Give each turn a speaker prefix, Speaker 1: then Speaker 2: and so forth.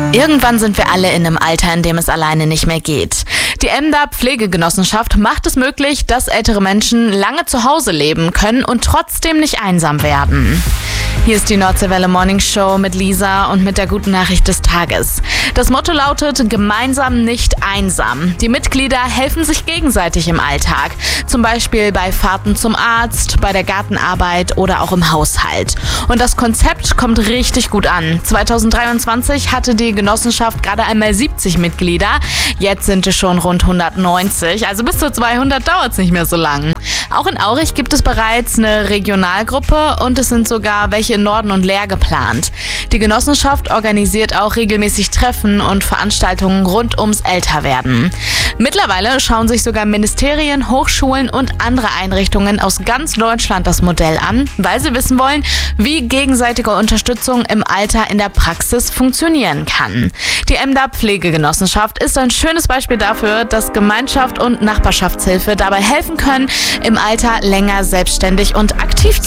Speaker 1: Irgendwann sind wir alle in einem Alter, in dem es alleine nicht mehr geht. Die MDAP Pflegegenossenschaft macht es möglich, dass ältere Menschen lange zu Hause leben können und trotzdem nicht einsam werden. Hier ist die Nordseewelle Morning Show mit Lisa und mit der guten Nachricht des Tages. Das Motto lautet: gemeinsam nicht einsam. Die Mitglieder helfen sich gegenseitig im Alltag. Zum Beispiel bei Fahrten zum Arzt, bei der Gartenarbeit oder auch im Haushalt. Und das Konzept kommt richtig gut an. 2023 hatte die Genossenschaft gerade einmal 70 Mitglieder. Jetzt sind es schon rund 190. Also bis zu 200 dauert es nicht mehr so lang. Auch in Aurich gibt es bereits eine Regionalgruppe und es sind sogar welche in Norden und Leer geplant. Die Genossenschaft organisiert auch regelmäßig Treffen und Veranstaltungen rund ums Älterwerden. Mittlerweile schauen sich sogar Ministerien, Hochschulen und andere Einrichtungen aus ganz Deutschland das Modell an, weil sie wissen wollen, wie gegenseitige Unterstützung im Alter in der Praxis funktionieren kann. Die MDAP Pflegegenossenschaft ist ein schönes Beispiel dafür, dass Gemeinschaft und Nachbarschaftshilfe dabei helfen können, im Alter länger selbstständig und aktiv zu